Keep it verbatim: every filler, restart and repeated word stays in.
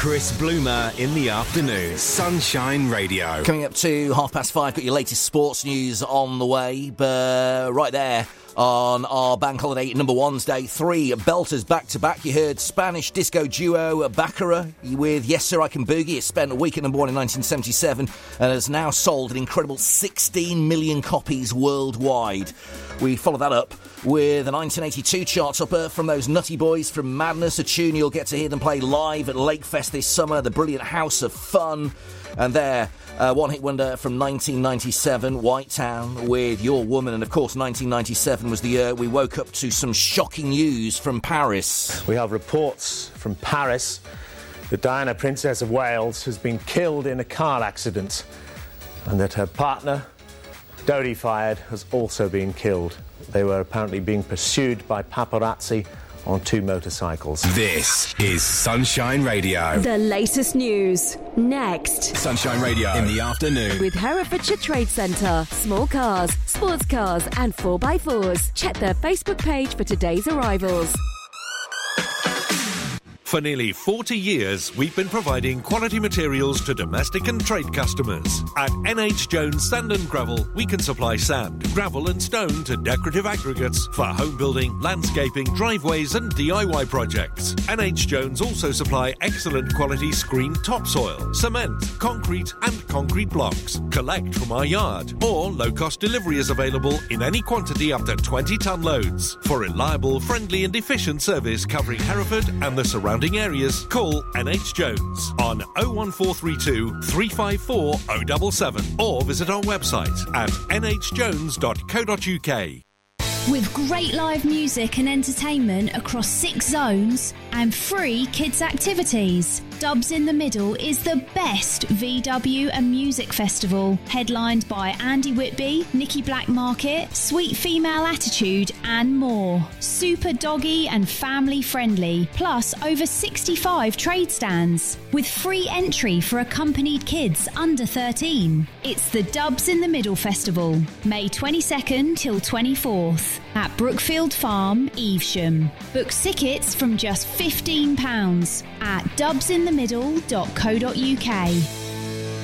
Chris Bloomer in the afternoon. Sunshine Radio. Coming up to half past five, got your latest sports news on the way. But right there on our bank holiday number one's day, three belters back to back. You heard Spanish disco duo Baccara with Yes Sir I Can Boogie. It spent a week at number one in nineteen seventy-seven and has now sold an incredible sixteen million copies worldwide. We follow that up with a nineteen eighty-two chart topper from those nutty boys from Madness, a tune you'll get to hear them play live at Lakefest this summer, the brilliant House of Fun. And there, uh, one-hit wonder from nineteen ninety-seven, White Town with Your Woman. And, of course, nineteen ninety-seven was the year we woke up to some shocking news from Paris. We have reports from Paris that Diana, Princess of Wales, has been killed in a car accident and that her partner, Dodi Fayed, has also been killed. They were apparently being pursued by paparazzi on two motorcycles. This is Sunshine Radio. The latest news, next. Sunshine Radio in the afternoon. With Herefordshire Trade Centre. Small cars, sports cars and four by fours. Check their Facebook page for today's arrivals. For nearly forty years, we've been providing quality materials to domestic and trade customers. At N H Jones Sand and Gravel, we can supply sand, gravel and stone to decorative aggregates for home building, landscaping, driveways and D I Y projects. N H Jones also supply excellent quality screened topsoil, cement, concrete and concrete blocks. Collect from our yard or low-cost delivery is available in any quantity up to twenty tonne loads. For reliable, friendly and efficient service covering Hereford and the surrounding areas, call N H Jones on oh one four three two, three five four, oh seven seven or visit our website at n h jones dot co dot u k. With great live music and entertainment across six zones and free kids activities, Dubs in the Middle is the best V W and music festival, headlined by Andy Whitby, Nicky Blackmarket, Sweet Female Attitude and more. Super doggy and family friendly, plus over sixty-five trade stands with free entry for accompanied kids under thirteen. It's the Dubs in the Middle Festival, May twenty-second till twenty-fourth at Brookfield Farm, Evesham. Book tickets from just fifteen pounds at dubs in the middle dot co dot u k.